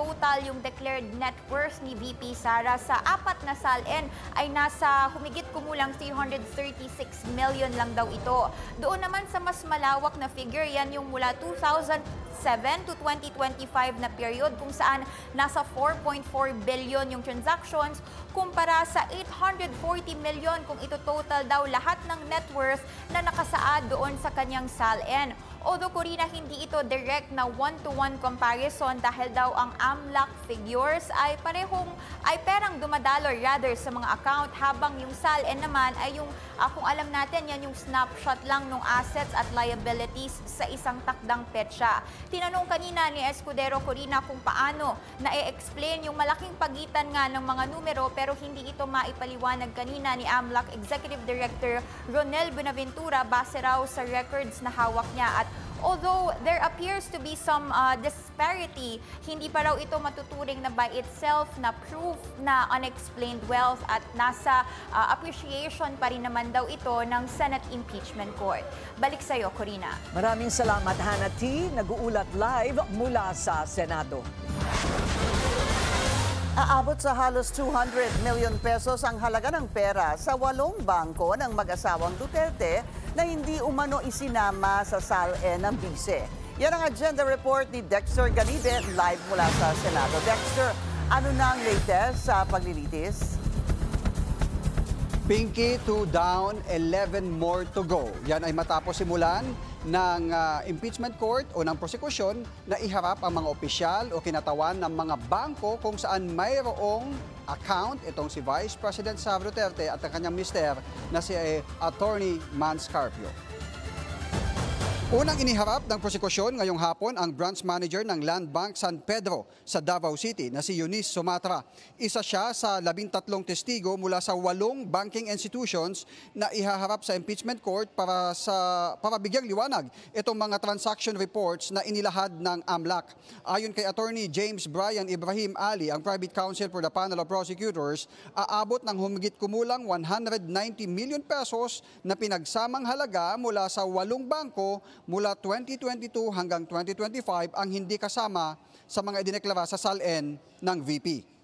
total yung declared net worth ni VP Sara sa apat na SALN ay nasa humigit kumulang 336 million lang daw ito. Doon naman sa mas malawak na figure, yan yung mula 2007 to 2025 na period kung saan nasa 4.4 billion yung transactions kumpara sa 840 million kung ito total daw lahat ng net worth na nakasaad doon sa kanyang SALN. Although, Corina, hindi ito direct na one-to-one comparison dahil daw ang AMLAC figures ay perang dumadalo rather sa mga account, habang yung SALN naman ay yung, kung alam natin, yan yung snapshot lang ng assets at liabilities sa isang takdang petsa. Tinanong kanina ni Escudero, Corina, kung paano na-explain yung malaking pagitan nga ng mga numero pero hindi ito maipaliwanag kanina ni AMLAC Executive Director Ronel Buenaventura base raw sa records na hawak niya. At although there appears to be some disparity, hindi pa raw ito matuturing na by itself na proof na unexplained wealth at nasa appreciation pa rin naman daw ito ng Senate Impeachment Court. Balik sa iyo, Corina. Maraming salamat, Hannah T. Nag-uulat live mula sa Senado. Aabot sa halos 200 million pesos ang halaga ng pera sa 8 bangko ng mag-asawang Duterte na hindi umano isinama sa SALN ng bise. Yan ang agenda report ni Dexter Galide live mula sa Senado. Dexter, ano na ang latest sa paglilitis? Pinky, 2 down, 11 more to go. Yan ay matapos simulan ng impeachment court o ng prosekusyon na iharap ang mga opisyal o kinatawan ng mga bangko kung saan mayroong account itong si Vice President Sara Duterte at ang kanyang mister na si Attorney Mans Carpio. Unang iniharap ng prosekusyon ngayong hapon ang branch manager ng Land Bank San Pedro sa Davao City na si Eunice Sumatra. Isa siya sa 13 testigo mula sa 8 banking institutions na ihaharap sa impeachment court para bigyang liwanag itong mga transaction reports na inilahad ng AMLAC. Ayon kay Attorney James Brian Ibrahim Ali, ang private counsel for the panel of prosecutors, aabot ng humigit kumulang 190 million pesos na pinagsamang halaga mula sa 8 bangko mula 2022 hanggang 2025 ang hindi kasama sa mga idineklara sa SALN ng VP.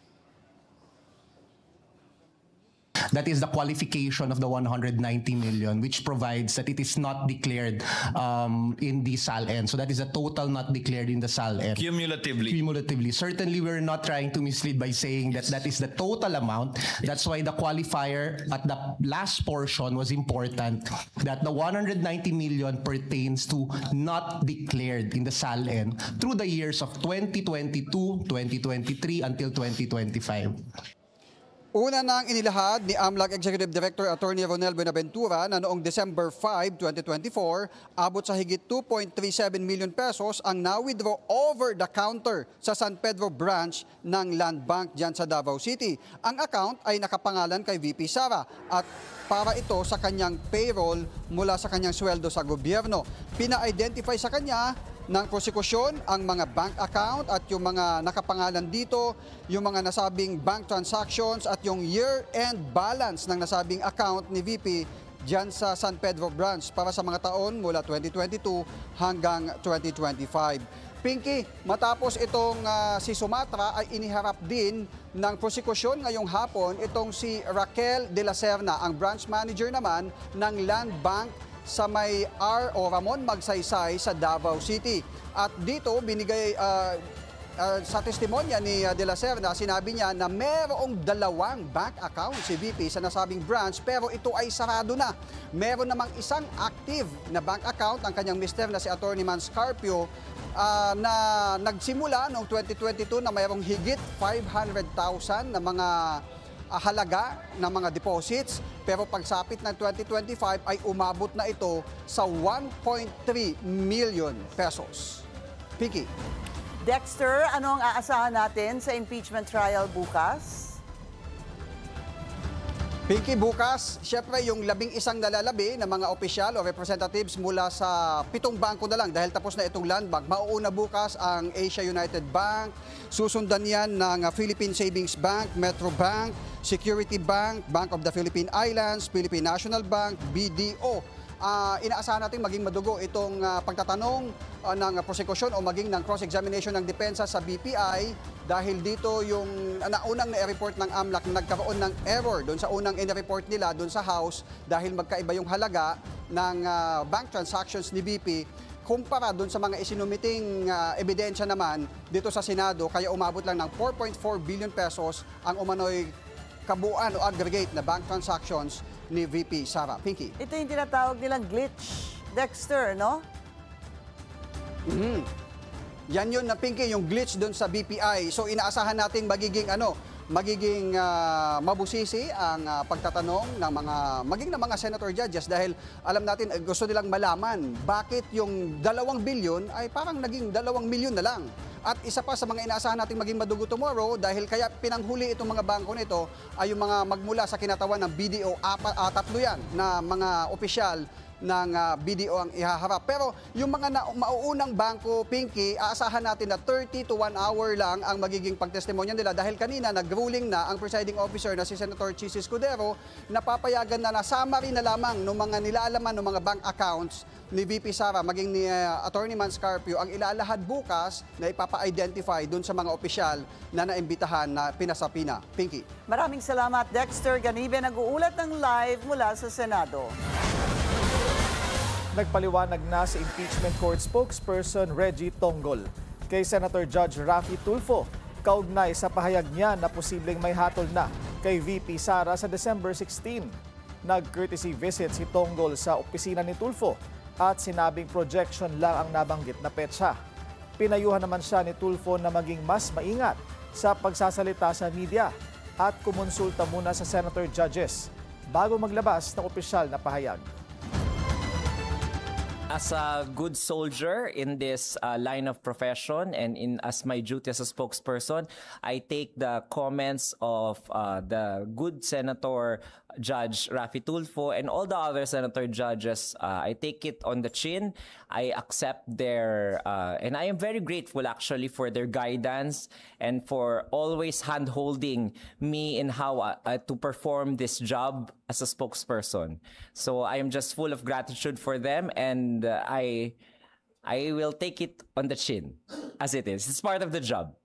That is the qualification of the 190 million, which provides that it is not declared in the SALN. So that is a total not declared in the SALN. Cumulatively. Certainly, we're not trying to mislead by saying that that is the total amount. That's why the qualifier at the last portion was important, that the 190 million pertains to not declared in the SALN through the years of 2022, 2023 until 2025. Una nang inilahad ni AMLAC Executive Director Attorney Ronel Buenaventura na noong December 5, 2024, abot sa higit 2.37 million pesos ang na-withdraw over the counter sa San Pedro branch ng Land Bank dyan sa Davao City. Ang account ay nakapangalan kay VP Sara at para ito sa kanyang payroll mula sa kanyang sweldo sa gobyerno. Pina-identify sa kanya ng prosekusyon ang mga bank account at yung mga nakapangalan dito, yung mga nasabing bank transactions at yung year-end balance ng nasabing account ni VP dyan sa San Pedro branch para sa mga taon mula 2022 hanggang 2025. Pinky, matapos itong si Sumatra ay iniharap din ng prosekusyon ngayong hapon itong si Raquel de la Serna, ang branch manager naman ng Land Bank sa may Ramon Magsaysay sa Davao City. At dito binigay sa testimonya ni De La Serna, sinabi niya na mayroong 2 bank account si VP sa nasabing branch pero ito ay sarado na. Meron namang isang active na bank account ang kanyang mister na si Attorney Mans Carpio na nagsimula noong 2022 na mayroong higit 500,000 na mga halaga ng mga deposits, pero pagsapit ng 2025 ay umabot na ito sa 1.3 million pesos. Pinky. Dexter, ano ang aasahan natin sa impeachment trial bukas? Pinky, bukas, syempre yung 11 nalalabi ng mga opisyal o representatives mula sa 7 bangko na lang dahil tapos na itong Land Bank. Mauuna bukas ang Asia United Bank, susundan yan ng Philippine Savings Bank, Metro Bank, Security Bank, Bank of the Philippine Islands, Philippine National Bank, BDO. inaasahan natin maging madugo itong pagtatanong ng prosekusyon o maging ng cross-examination ng depensa sa BPI dahil dito yung naunang na-report ng AMLAC na nagkaroon ng error doon sa unang in-report nila doon sa House dahil magkaiba yung halaga ng bank transactions ni BP kumpara doon sa mga isinumiting ebidensya naman dito sa Senado, kaya umabot lang ng 4.4 billion pesos ang umano'y kabuuan o aggregate na bank transactions ni VP Sara. Pinky. Ito yung tinatawag nilang glitch, Dexter, no? Yan yun na Pinky, yung glitch doon sa BPI. So inaasahan nating magiging mabusisi ang pagtatanong ng mga senator judges dahil alam natin gusto nilang malaman bakit yung 2 billion ay parang naging 2 milyon na lang. At isa pa sa mga inaasahan nating maging madugo tomorrow dahil kaya pinanghuli itong mga bangko nito ay yung mga magmula sa kinatawan ng BDO, 3 yan na mga opisyal ng BDO ang ihaharap. Pero yung mga mauunang bangko, Pinky, aasahan natin na 30 to 1 hour lang ang magiging pagtestimonya nila dahil kanina nag-ruling na ang presiding officer na si Senator Chis Escudero na papayagan na summary na lamang ng mga nilaalaman ng mga bank accounts ni VP Sara maging ni Attorney Manscarpio ang ilalahad bukas na ipapa-identify dun sa mga opisyal na naimbitahan na pinasapina. Pinky. Maraming salamat, Dexter Ganibe, nag-uulat ng live mula sa Senado. Nagpaliwanag na si impeachment court spokesperson Reggie Tonggol kay Senator Judge Raffy Tulfo kaugnay sa pahayag niya na posibleng may hatol na kay VP Sara sa December 16. Nag-courtesy visit si Tonggol sa opisina ni Tulfo at sinabing projection lang ang nabanggit na petsa. Pinayuhan naman siya ni Tulfo na maging mas maingat sa pagsasalita sa media at kumonsulta muna sa senator judges bago maglabas ng opisyal na pahayag. As a good soldier in this line of profession and as my duty as a spokesperson, I take the comments of the good Senator Judge Raffy Tulfo and all the other senator judges. I take it on the chin. I accept their, and I am very grateful actually for their guidance and for always hand-holding me in how to perform this job as a spokesperson. So I am just full of gratitude for them, and I will take it on the chin as it is. It's part of the job.